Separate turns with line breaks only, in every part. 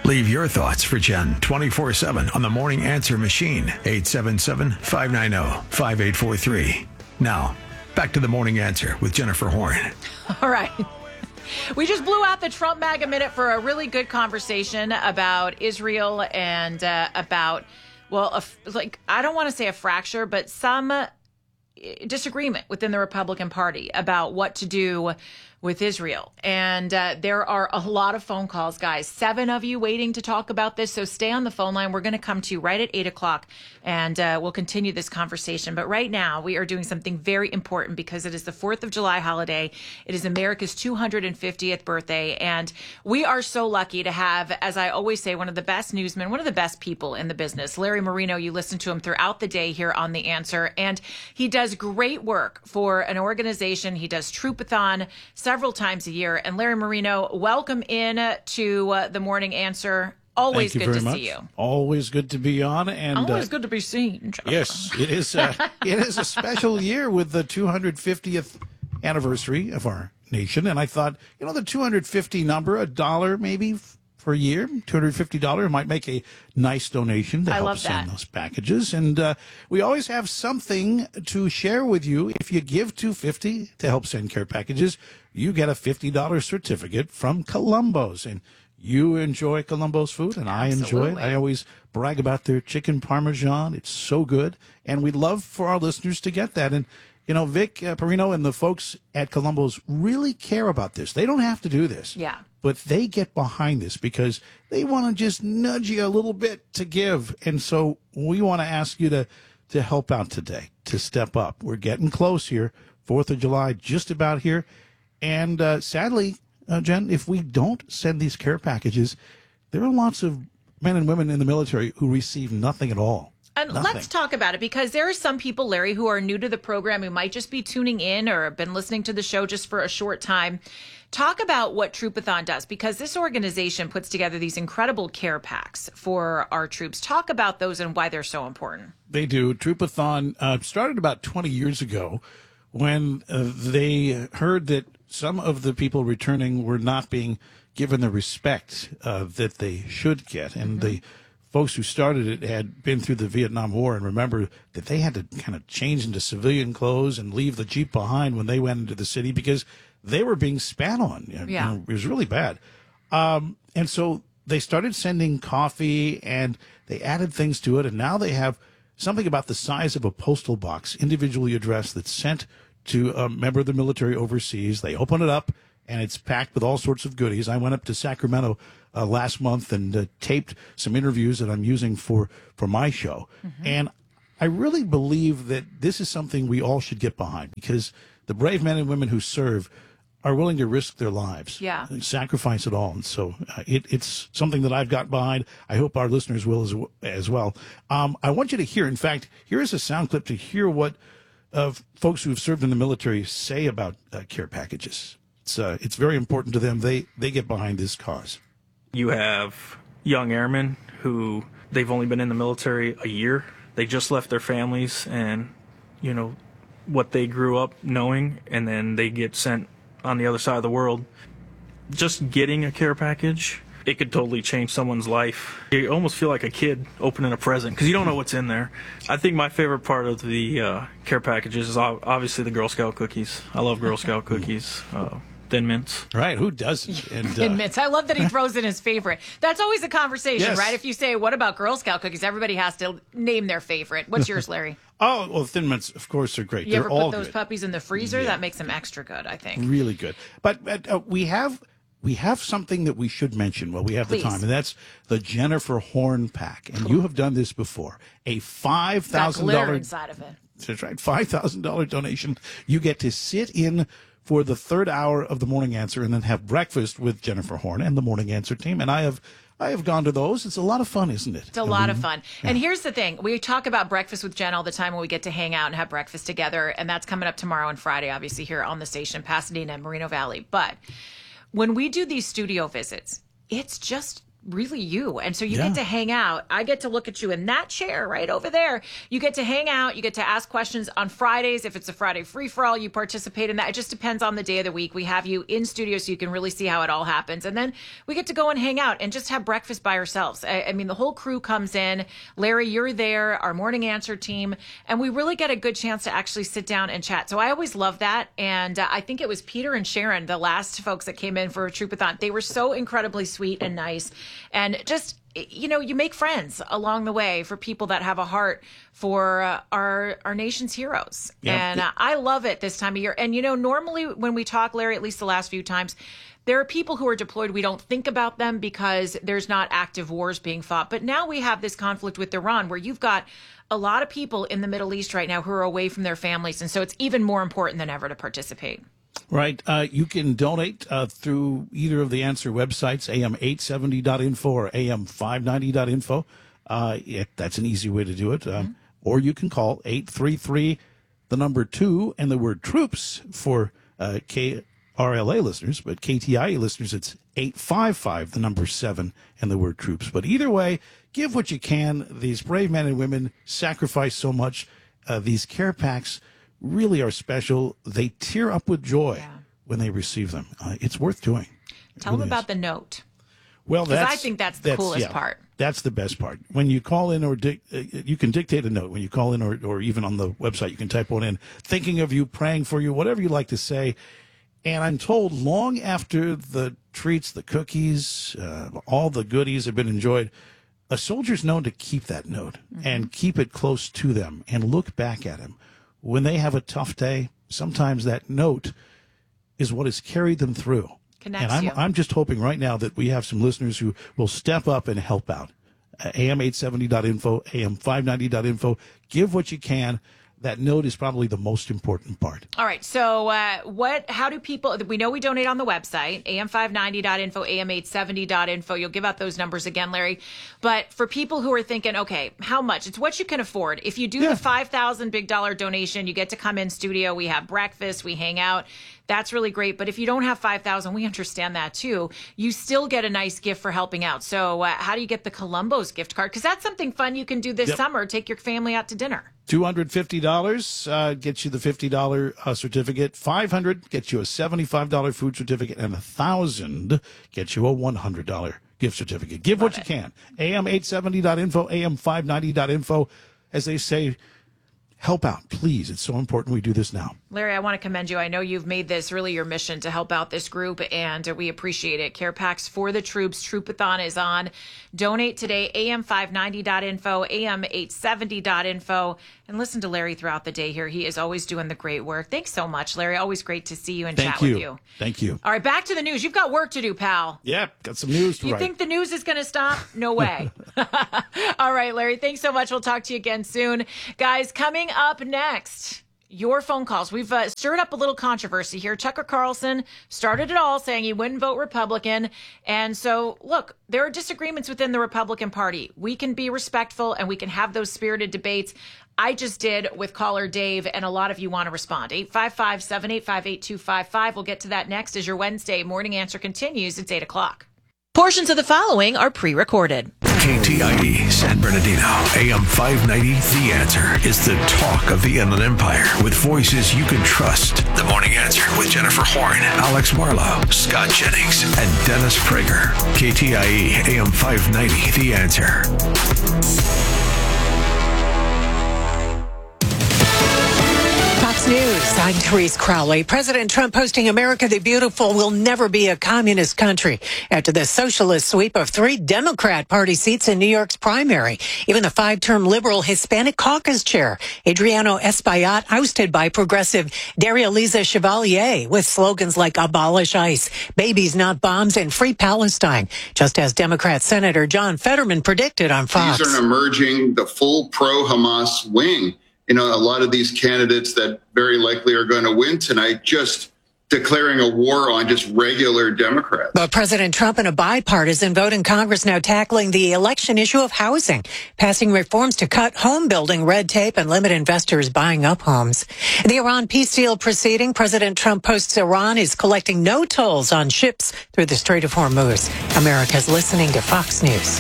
Leave your thoughts for Jen 24/7 on the Morning Answer machine, 877-590-5843. Now, back to the Morning Answer with Jennifer Horn.
All right. We just blew out the Trump MAGA minute for a really good conversation about Israel and about, I don't want to say a fracture, but some disagreement within the Republican Party about what to do with Israel. And there are a lot of phone calls, guys. 7 of you waiting to talk about this. So stay on the phone line. We're going to come to you right at 8 o'clock and we'll continue this conversation. But right now we are doing something very important because it is the 4th of July holiday. It is America's 250th birthday. And we are so lucky to have, as I always say, one of the best newsmen, one of the best people in the business. Larry Marino, you listen to him throughout the day here on The Answer. And he does great work for an organization. He does Troopathon several times a year. And Larry Marino, welcome in to the Morning Answer. Always good to see you.
Always good to be on, and
always good to be seen, Jennifer.
Yes, it is. It is a special year with the 250th anniversary of our nation, and I thought, the 250 number, $1 maybe per year, $250 might make a nice donation to help send those packages. And we always have something to share with you. If you give $250 to help send care packages, you get a $50 certificate from Columbo's. And you enjoy Columbo's food, and I enjoy it. I always brag about their chicken parmesan. It's so good. And we'd love for our listeners to get that. And, Vic Perino and the folks at Columbo's really care about this. They don't have to do this.
Yeah.
But they get behind this because they want to just nudge you a little bit to give. And so we want to ask you to help out today, to step up. We're getting close here. 4th of July, just about here. And sadly, Jen, if we don't send these care packages, there are lots of men and women in the military who receive nothing at all.
And let's talk about it, because there are some people, Larry, who are new to the program, who might just be tuning in or have been listening to the show just for a short time. Talk about what Troopathon does, because this organization puts together these incredible care packs for our troops. Talk about those and why they're so important.
They do. Troopathon started about 20 years ago when they heard that some of the people returning were not being given the respect that they should get. And the folks who started it had been through the Vietnam War and remember that they had to kind of change into civilian clothes and leave the Jeep behind when they went into the city because they were being spat on.
Yeah.
It was really bad. And so they started sending coffee and they added things to it. And now they have something about the size of a postal box, individually addressed, that's sent to a member of the military overseas. They open it up, and it's packed with all sorts of goodies. I went up to Sacramento last month and taped some interviews that I'm using for my show. And I really believe that this is something we all should get behind because the brave men and women who serve are willing to risk their lives, sacrifice it all. And so it's something that I've got behind. I hope our listeners will as well. I want you to hear, in fact, here is a sound clip to hear what folks who have served in the military say about care packages. It's very important to them. They get behind this cause.
You have young airmen who they've only been in the military a year. They just left their families and, what they grew up knowing, and then they get sent on the other side of the world. Just getting a care package, it could totally change someone's life. You almost feel like a kid opening a present because you don't know what's in there. I think my favorite part of the care packages is obviously the Girl Scout cookies. I love Girl Scout cookies. Thin Mints.
Right, who doesn't? And,
Thin Mints. I love that he throws in his favorite. That's always a conversation,
Yes.
right? If you say, what about Girl Scout cookies? Everybody has to name their favorite. What's yours, Larry?
Oh, well, Thin Mints, of course, are great.
You
They're
ever
all
put those
good.
puppies in the freezer?
Yeah.
That makes them extra good, I think.
Really good. But we have something that we should mention while we have
Please.
the time, and that's the Jennifer Horn pack. And you have done this before. A
Got glitter
$5,000
inside of it.
That's right. $5,000 donation. You get to sit in for the third hour of the Morning Answer and then have breakfast with Jennifer Horn and the Morning Answer team. And I have gone to those. It's a lot of fun, isn't it?
It's a lot of fun. And here's the thing. We talk about breakfast with Jen all the time when we get to hang out and have breakfast together. And that's coming up tomorrow and Friday, obviously, here on the station, Pasadena and Moreno Valley. But when we do these studio visits, it's just really you. And so you
Yeah.
get to hang out. I get to look at you in that chair right over there. You get to hang out. You get to ask questions on Fridays. If it's a Friday free-for-all, you participate in that. It just depends on the day of the week. We have you in studio so you can really see how it all happens. And then we get to go and hang out and just have breakfast by ourselves. I mean, the whole crew comes in. Larry, you're there, our morning answer team, and we really get a good chance to actually sit down and chat. So I always love that. And I think it was Peter and Sharon, the last folks that came in for a Troupathon. They were so incredibly sweet and nice. And just, you know, you make friends along the way for people that have a heart for our nation's heroes.
Yeah.
And I love it this time of year. And, you know, normally when we talk, Larry, at least the last few times, there are people who are deployed. We don't think about them because there's not active wars being fought. But now we have this conflict with Iran where you've got a lot of people in the Middle East right now who are away from their families. And so it's even more important than ever to participate.
Right. You can donate through either of the Answer websites, am870.info or am590.info. That's an easy way to do it. Or you can call 833, the number 2, and the word troops for KRLA listeners. But KTIA listeners, it's 855, the number 7, and the word troops. But either way, give what you can. These brave men and women sacrifice so much. These care packs really are special. They tear up with joy when they receive them. It's worth doing.
Tell them about the note.
Well,
I think that's the coolest part.
That's the best part. When you call in or you can dictate a note. When you call in or even on the website, you can type one in, thinking of you, praying for you, whatever you like to say. And I'm told long after the treats, the cookies, all the goodies have been enjoyed, a soldier's known to keep that note and keep it close to them and look back at him. When they have a tough day, sometimes that note is what has carried them through.
Connects
and
you.
I'm just hoping right now that we have some listeners who will step up and help out. am870.info, am590.info. Give what you can. That note is probably the most important part.
All right. So how do people, we know we donate on the website, am590.info, am870.info. You'll give out those numbers again, Larry. But for people who are thinking, okay, how much? It's what you can afford. If you do the $5,000 big dollar donation, you get to come in studio. We have breakfast. We hang out. That's really great. But if you don't have $5,000, we understand that too. You still get a nice gift for helping out. So how do you get the Columbo's gift card? Because that's something fun you can do this summer. Take your family out to dinner.
$250 gets you the $50 certificate. $500 gets you a $75 food certificate, and $1,000 gets you a $100 gift certificate. Give what you can. am870.info, am590.info. As they say, help out, please. It's so important we do this now.
Larry, I want to commend you. I know you've made this really your mission to help out this group, and we appreciate it. Care Packs for the Troops. Troupathon is on. Donate today, am590.info, am870.info, and listen to Larry throughout the day here. He is always doing the great work. Thanks so much, Larry. Always great to see you and chat with you.
Thank you.
All right, back to the news. You've got work to do, pal.
Yeah, got some news to
You
write.
think the news is going to stop? No way. All right, Larry, thanks so much. We'll talk to you again soon. Guys, coming up next, your phone calls. We've stirred up a little controversy here. Tucker Carlson started it all saying he wouldn't vote Republican. And so, look, there are disagreements within the Republican Party. We can be respectful and we can have those spirited debates. I just did with caller Dave, and a lot of you want to respond. 855-785-8255. We'll get to that next as your Wednesday morning answer continues. It's 8 o'clock. Portions of the following are pre-recorded.
KTIE San Bernardino, AM 590, The Answer is the talk of the Inland Empire with voices you can trust. The Morning Answer with Jennifer Horn, Alex Marlowe, Scott Jennings, and Dennis Prager. KTIE AM 590, The Answer.
Fox News, I'm Therese Crowley. President Trump posting America the Beautiful will never be a communist country after the socialist sweep of 3 Democrat Party seats in New York's primary. Even the 5-term liberal Hispanic caucus chair, Adriano Espaillat, ousted by progressive Daria-Liza Chevalier with slogans like abolish ICE, babies not bombs, and free Palestine, just as Democrat Senator John Fetterman predicted on Fox.
These are emerging the full pro-Hamas wing. You know, a lot of these candidates that very likely are going to win tonight just declaring a war on just regular Democrats.
But President Trump and a bipartisan vote in Congress now tackling the election issue of housing, passing reforms to cut home building red tape and limit investors buying up homes. In the Iran peace deal proceeding, President Trump posts Iran is collecting no tolls on ships through the Strait of Hormuz. America's listening to Fox News.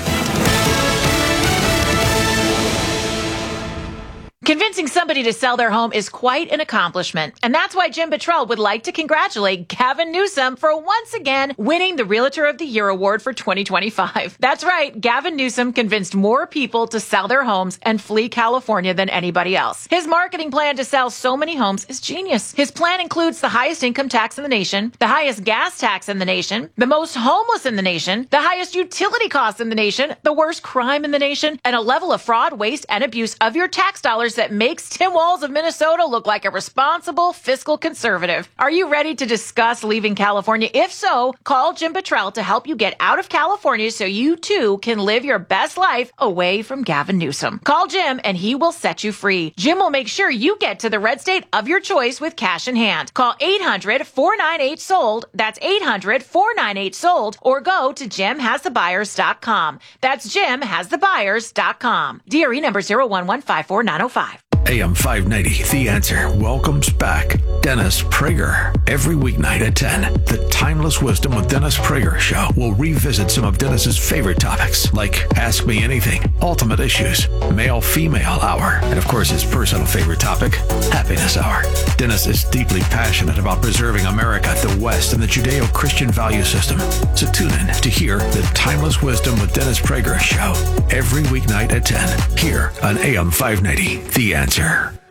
Convincing somebody to sell their home is quite an accomplishment, and that's why Jim Buttrell would like to congratulate Gavin Newsom for once again winning the Realtor of the Year award for 2025. That's right, Gavin Newsom convinced more people to sell their homes and flee California than anybody else. His marketing plan to sell so many homes is genius. His plan includes the highest income tax in the nation, the highest gas tax in the nation, the most homeless in the nation, the highest utility costs in the nation, the worst crime in the nation, and a level of fraud, waste, and abuse of your tax dollars that makes Tim Walz of Minnesota look like a responsible fiscal conservative. Are you ready to discuss leaving California? If so, call Jim Buttrell to help you get out of California so you too can live your best life away from Gavin Newsom. Call Jim and he will set you free. Jim will make sure you get to the red state of your choice with cash in hand. Call 800-498-SOLD. That's 800-498-SOLD, or go to jimhasthebuyers.com. That's jimhasthebuyers.com. DRE number 01154-905.
AM 590, The Answer, welcomes back Dennis Prager. Every weeknight at 10, the Timeless Wisdom with Dennis Prager show will revisit some of Dennis's favorite topics, like Ask Me Anything, Ultimate Issues, Male-Female Hour, and of course his personal favorite topic, Happiness Hour. Dennis is deeply passionate about preserving America, the West, and the Judeo-Christian value system. So tune in to hear the Timeless Wisdom with Dennis Prager show every weeknight at 10, here on AM 590, The Answer.